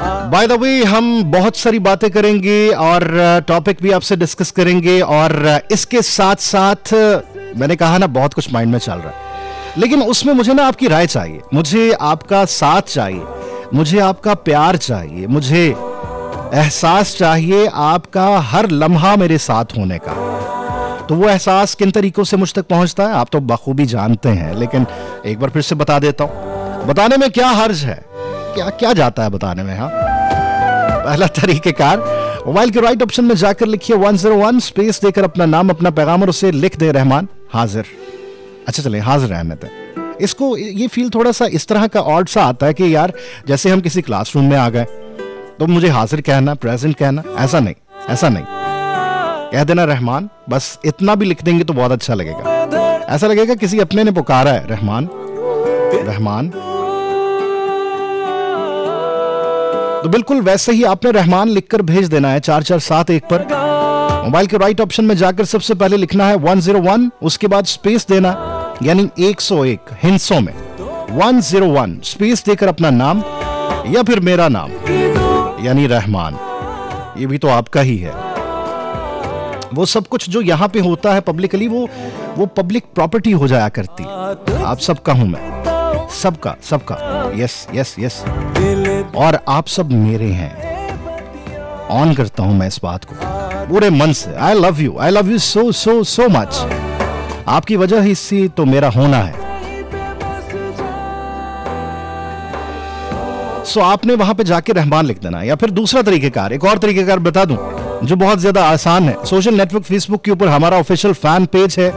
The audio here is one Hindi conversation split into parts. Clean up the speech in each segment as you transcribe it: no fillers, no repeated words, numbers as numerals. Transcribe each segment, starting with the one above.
बाय द वे हम बहुत सारी बातें करेंगे और टॉपिक भी आपसे डिस्कस करेंगे, और इसके साथ साथ मैंने कहा ना बहुत कुछ माइंड में चल रहा है, लेकिन उसमें मुझे ना आपकी राय चाहिए, मुझे आपका साथ चाहिए, मुझे आपका प्यार चाहिए, मुझे एहसास चाहिए आपका हर लम्हा मेरे साथ होने का। तो वो एहसास किन तरीकों से मुझ तक पहुंचता है आप तो बखूबी जानते हैं, लेकिन एक बार फिर से बता देता हूं। बताने में क्या हर्ज है, क्या क्या जाता है बताने में। हाँ, पहला तरीकेकार, मोबाइल के राइट ऑप्शन में जाकर लिखिए 101, स्पेस देकर अपना नाम अपना पैगाम और उसे लिख दे रहमान हाजिर। अच्छा चले हाजिर रहने दें इसको। ये फील थोड़ा सा इस तरह का ऑड सा आता है कि यार जैसे हम किसी क्लासरूम में आ गए तो मुझे हाजिर कहना, प्रेजेंट कहना, ऐसा नहीं, ऐसा नहीं, कह देना रहमान, बस इतना भी लिख देंगे तो बहुत अच्छा लगेगा। ऐसा लगेगा किसी अपने ने पुकारा है, रहमान रहमान। तो बिल्कुल वैसे ही आपने रहमान लिखकर भेज देना है 4471 पर। मोबाइल के राइट ऑप्शन में जाकर सबसे पहले लिखना है 101, उसके बाद स्पेस देना, यानी 101 हिंसों में 101 स्पेस देकर अपना नाम या फिर मेरा नाम यानी रहमान। ये भी तो आपका ही है। वो सब कुछ जो यहाँ पे होता है पब्लिकली, वो पब्लिक प्रॉपर्टी हो जाया करती है। आप सबका हूं मैं, सबका सबका, यस यस यस, और आप सब मेरे हैं। ऑन करता हूं मैं इस बात को पूरे मन से। I love you so so so much. आपकी वजह ही से तो मेरा होना है। सो आपने वहां पे जाके रहमान लिख देना। या फिर दूसरा तरीकेकार, एक और तरीकेकार बता दूं जो बहुत ज्यादा आसान है। सोशल नेटवर्क फेसबुक के ऊपर हमारा ऑफिशियल फैन पेज है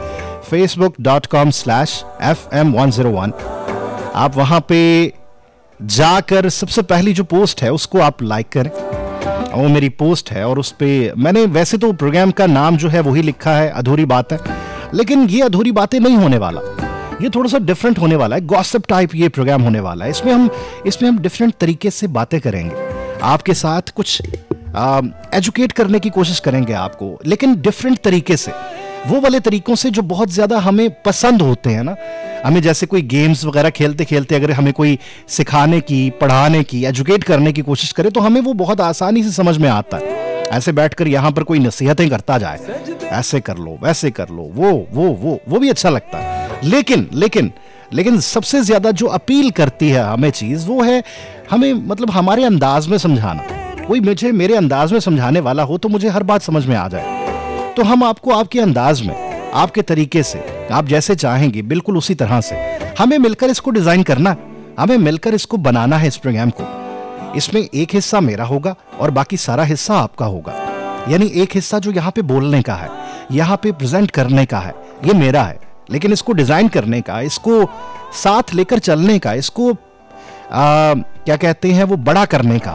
facebook.com/fm101। आप वहां पे जाकर सबसे पहली जो पोस्ट है उसको आप लाइक करें। वो मेरी पोस्ट है और उस पे मैंने वैसे तो प्रोग्राम का नाम जो है वही लिखा है, अधूरी बातें, लेकिन ये अधूरी बातें नहीं होने वाला। ये थोड़ा सा डिफरेंट होने वाला है, गॉसिप टाइप ये प्रोग्राम होने वाला है। इसमें हम डिफरेंट तरीके से बातें करेंगे, आपके साथ कुछ एजुकेट करने की कोशिश करेंगे आपको, लेकिन डिफरेंट तरीके से, वो वाले तरीकों से जो बहुत ज्यादा हमें पसंद होते हैं ना। हमें जैसे कोई गेम्स वगैरह खेलते खेलते अगर हमें कोई सिखाने की, पढ़ाने की, एजुकेट करने की कोशिश करे तो हमें वो बहुत आसानी से समझ में आता है। ऐसे बैठकर यहाँ पर कोई नसीहतें करता जाए, ऐसे कर लो, वैसे कर लो, वो भी अच्छा लगता है। लेकिन सबसे ज्यादा जो अपील करती है हमें चीज, वो है हमें मतलब हमारे अंदाज में समझाना। कोई मुझे मेरे अंदाज में समझाने वाला हो तो मुझे हर बात समझ में आ जाए। तो हम आपको आपके अंदाज में, आपके तरीके से, आप जैसे चाहेंगे बिल्कुल उसी तरह से हमें मिलकर इसको डिजाइन करना, हमें मिलकर इसको बनाना है इस प्रोग्राम को। इसमें एक हिस्सा मेरा होगा और बाकी सारा हिस्सा आपका होगा। यानी एक हिस्सा जो यहाँ पे बोलने का है, यहाँ पे प्रेजेंट करने का है, ये मेरा है, लेकिन इसको डिजाइन करने का, इसको साथ लेकर चलने का, इसको क्या कहते हैं वो बड़ा करने का,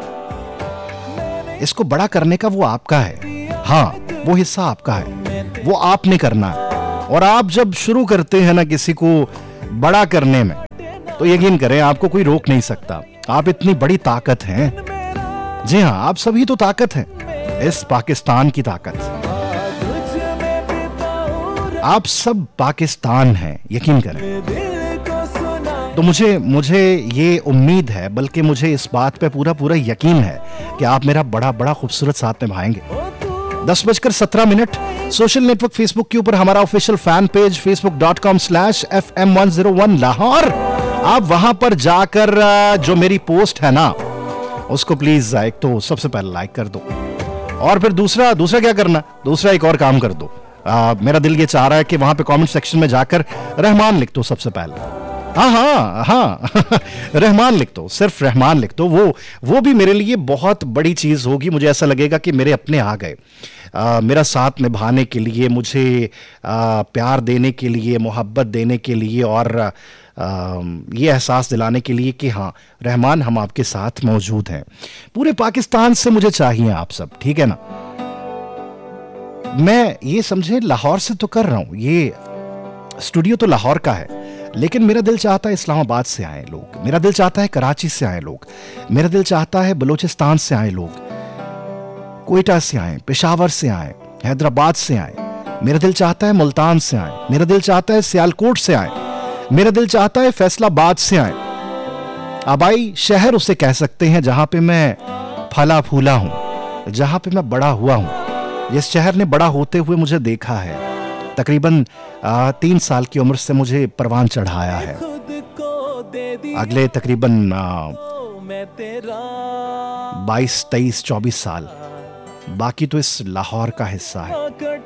इसको बड़ा करने का वो आपका है। हाँ, वो हिस्सा आपका है, वो आपने करना है। और आप जब शुरू करते हैं ना किसी को बड़ा करने में, तो यकीन करें आपको कोई रोक नहीं सकता। आप इतनी बड़ी ताकत हैं। जी हाँ, आप सभी तो ताकत हैं, इस पाकिस्तान की ताकत। आप सब पाकिस्तान हैं, यकीन करें। तो मुझे ये उम्मीद है, बल्कि मुझे इस बात पे पूरा यकीन है कि आप मेरा बड़ा खूबसूरत साथ निभाएंगे। 10:17 सोशल नेटवर्क फेसबुक के ऊपर हमारा official fan page facebook.com/fm101 Lahore. आप वहां पर जाकर जो मेरी पोस्ट है ना उसको प्लीज एक तो सबसे पहले लाइक कर दो, और फिर दूसरा क्या करना, दूसरा एक और काम कर दो। मेरा दिल ये चाह रहा है कि वहां पे कमेंट सेक्शन में जाकर रहमान लिख दो सबसे पहले। हाँ रहमान लिख दो, सिर्फ रहमान लिख दो। वो भी मेरे लिए बहुत बड़ी चीज होगी। मुझे ऐसा लगेगा कि मेरे अपने आ गए, मेरा साथ निभाने के लिए, मुझे प्यार देने के लिए, मोहब्बत देने के लिए, और ये एहसास दिलाने के लिए कि हाँ रहमान हम आपके साथ मौजूद हैं। पूरे पाकिस्तान से मुझे चाहिए आप सब, ठीक है ना। मैं ये समझे लाहौर से तो कर रहा हूं, ये स्टूडियो तो लाहौर का है, लेकिन मेरा दिल चाहता है इस्लामाबाद से आए लोग, मेरा दिल चाहता है कराची से आए लोग, मेरा दिल चाहता है बलूचिस्तान से आए लोग, कोयटा से आए, पेशावर से आए, हैदराबाद से आए, मेरा दिल चाहता है मुल्तान से आए, मेरा दिल चाहता है सियालकोट से आए, मेरा दिल चाहता है फैसलाबाद से आए, आबाई शहर उसे कह सकते हैं जहां पे मैं फला फूला हूं, जहां पे मैं बड़ा हुआ हूं, जिस शहर ने बड़ा होते हुए मुझे देखा है। तकरीबन 3 साल की उम्र से मुझे परवान चढ़ाया है। अगले तकरीबन 22, 23, 24 साल बाकी तो इस लाहौर का हिस्सा है।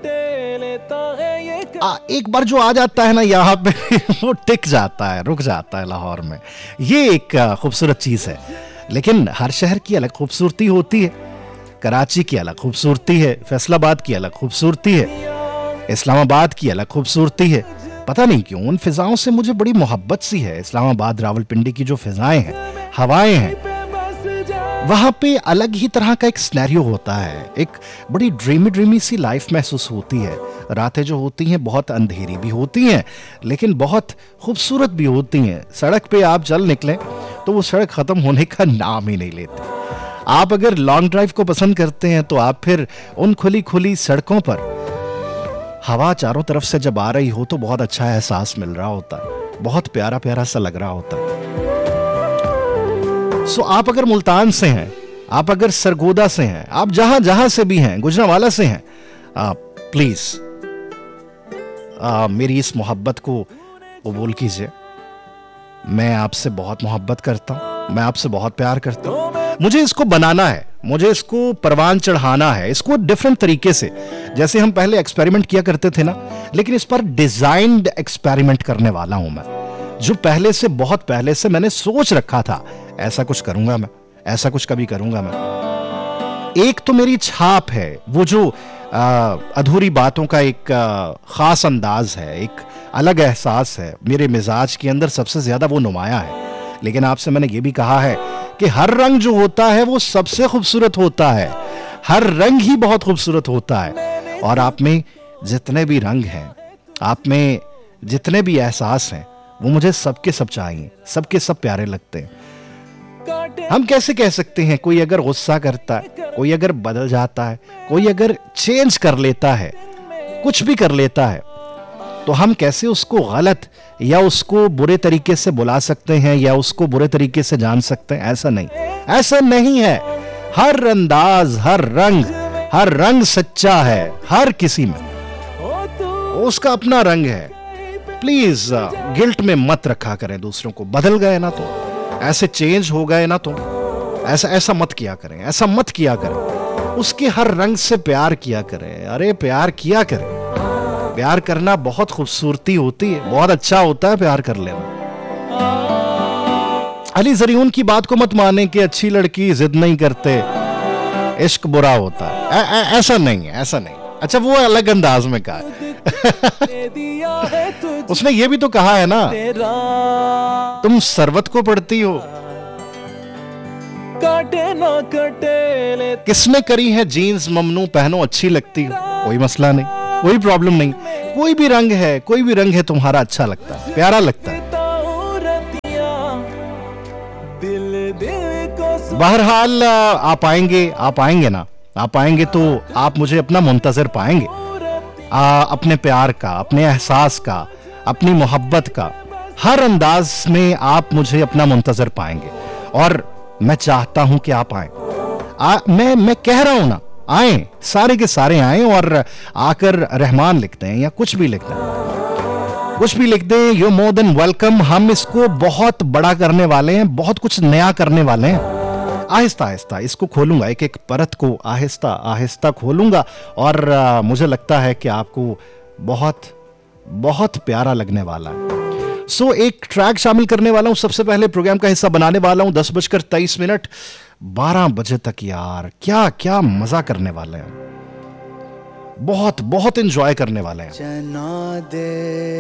एक बार जो आ जाता है ना यहाँ पे वो टिक जाता है, रुक जाता है लाहौर में। ये एक खूबसूरत चीज है। लेकिन हर शहर की अलग खूबसूरती होती है। कराची की अलग खूबसूरती है, फैसलाबाद की अलग खूबसूरती है, इस्लामाबाद की अलग खूबसूरती है। पता नहीं क्यों उन फिजाओं से मुझे बड़ी मोहब्बत सी है। इस्लामाबाद, रावलपिंडी की जो फिजाएं हैं, हवाएं हैं, वहां पे अलग ही तरह का एक सिनेरियो होता है। एक बड़ी ड्रीमी सी लाइफ महसूस होती है। रातें जो होती हैं बहुत अंधेरी भी होती हैं, लेकिन बहुत खूबसूरत भी होती हैं। सड़क पे आप चल निकलें तो वो सड़क खत्म होने का नाम ही नहीं लेती। आप अगर लॉन्ग ड्राइव को पसंद करते हैं तो आप फिर उन खुली खुली सड़कों पर हवा चारों तरफ से जब आ रही हो तो बहुत अच्छा एहसास मिल रहा होता है, बहुत प्यारा प्यारा सा लग रहा होता है। सो आप अगर मुल्तान से हैं, आप अगर सरगोदा से हैं, आप जहां जहां से भी हैं, गुजरांवाला से हैं, प्लीज मेरी इस मोहब्बत को कबूल कीजिए। मैं आपसे बहुत मोहब्बत करता हूं, मैं आपसे बहुत प्यार करता हूं। मुझे इसको बनाना है, मुझे इसको परवान चढ़ाना है, इसको डिफरेंट तरीके से। जैसे हम पहले एक्सपेरिमेंट किया करते थे ना, लेकिन इस पर डिजाइन्ड एक्सपेरिमेंट करने वाला हूं मैं। जो पहले से, बहुत पहले से मैंने सोच रखा था, ऐसा कुछ करूंगा मैं, ऐसा कुछ कभी करूंगा मैं। एक तो मेरी छाप है, वो जो अधूरी बातों का एक खास अंदाज है, एक अलग एहसास है मेरे मिजाज के अंदर, सबसे ज्यादा वो नुमाया है। लेकिन आपसे मैंने ये भी कहा है कि हर रंग जो होता है वो सबसे खूबसूरत होता है। हर रंग ही बहुत खूबसूरत होता है। और आप में जितने भी रंग हैं, आप में जितने भी एहसास हैं, वो मुझे सबके सब चाहिए, सबके सब प्यारे लगते हैं। हम कैसे कह सकते हैं कोई अगर गुस्सा करता है, कोई अगर बदल जाता है, कोई अगर चेंज कर लेता है, कुछ भी कर लेता है, तो हम कैसे उसको गलत या उसको बुरे तरीके से बुला सकते हैं या उसको बुरे तरीके से जान सकते हैं? ऐसा नहीं, ऐसा नहीं है। हर अंदाज, हर रंग सच्चा है। हर किसी में उसका अपना रंग है। प्लीज गिल्ट में मत रखा करें दूसरों को। बदल गए ना तो, ऐसे चेंज हो गए ना तो ऐसा मत किया करें, ऐसा मत किया करें। उसके हर रंग से प्यार किया करें। अरे प्यार किया करें। प्यार करना बहुत खूबसूरती होती है, बहुत अच्छा होता है प्यार कर लेना। अली जरीउन की बात को मत माने कि अच्छी लड़की जिद नहीं करते, इश्क बुरा होता है। ऐसा नहीं है, ऐसा नहीं। अच्छा, वो अलग अंदाज में कहा है। उसने ये भी तो कहा है ना, तुम सरवत को पढ़ती हो, काटे ना कटे, किसने करी है जीन्स ममनू, पहनो अच्छी लगती हो। कोई मसला नहीं, कोई प्रॉब्लम नहीं। कोई भी रंग है, कोई भी रंग है तुम्हारा अच्छा लगता है, प्यारा लगता है। बहरहाल आप आएंगे ना, आप आएंगे तो आप मुझे अपना मुंतजर पाएंगे। अपने प्यार का, अपने एहसास का, अपनी मोहब्बत का हर अंदाज में आप मुझे अपना मुंतजर पाएंगे। और मैं चाहता हूं कि आप आए। मैं कह रहा हूं ना, आए, सारे के सारे आए और आकर रहमान लिखते हैं या कुछ भी लिखते हैं, कुछ भी लिख दें, यू मोर देन वेलकम। हम इसको बहुत बड़ा करने वाले हैं, बहुत कुछ नया करने वाले हैं। आहिस्ता आहिस्ता इसको खोलूंगा, एक एक परत को आहिस्ता आहिस्ता खोलूंगा और मुझे लगता है कि आपको बहुत बहुत प्यारा लगने वाला है। सो एक ट्रैक शामिल करने वाला हूं, सबसे पहले प्रोग्राम का हिस्सा बनाने वाला हूं। 10:23, 12 बजे तक यार क्या क्या मजा करने वाले हैं, बहुत बहुत एंजॉय करने वाले हैं। जना दे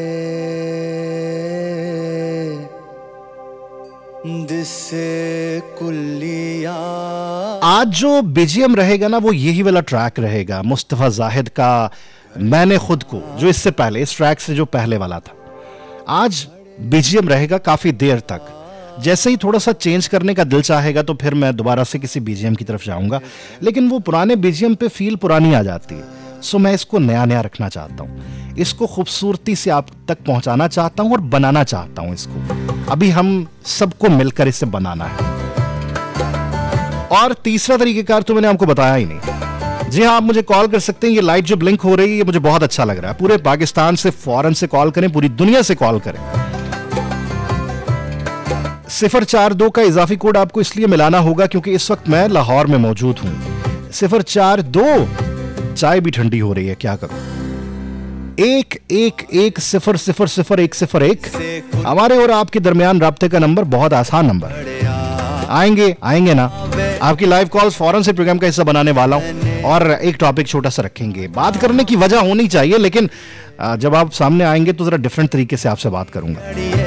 दिसे कुल्लिया। आज जो बीजीएम रहेगा ना, वो यही वाला ट्रैक रहेगा, मुस्तफा जाहिद का मैंने खुद को, जो इससे पहले, इस ट्रैक से जो पहले वाला था। आज बीजीएम रहेगा काफी देर तक। जैसे ही थोड़ा सा चेंज करने का दिल चाहेगा तो फिर मैं दोबारा से किसी बीजीएम की तरफ जाऊंगा, लेकिन वो पुराने बीजीएम पे फील पुरानी आ जाती है। सो मैं इसको नया नया रखना चाहता हूँ, इसको खूबसूरती से आप तक पहुंचाना चाहता हूँ और बनाना चाहता हूँ इसको। अभी हम सबको मिलकर इसे बनाना है। और तीसरा तरीकेकार तो मैंने आपको बताया ही नहीं। जी हाँ, आप मुझे कॉल कर सकते हैं। ये लाइट जो ब्लिंक हो रही है, ये मुझे बहुत अच्छा लग रहा है। पूरे पाकिस्तान से, फॉरेन से कॉल करें, पूरी दुनिया से कॉल करें। 042 का इजाफी कोड आपको इसलिए मिलाना होगा क्योंकि इस वक्त मैं लाहौर में मौजूद हूं। 042, चाय भी ठंडी हो रही है, क्या करूं। 111000101 हमारे और आपके दरमियान राब्ते का नंबर, बहुत आसान नंबर। आएंगे ना, आपकी लाइव कॉल्स फौरन से प्रोग्राम का हिस्सा बनाने वाला हूं और एक टॉपिक छोटा सा रखेंगे। बात करने की वजह होनी चाहिए, लेकिन जब आप सामने आएंगे तो जरा डिफरेंट तरीके से आपसे बात करूंगा।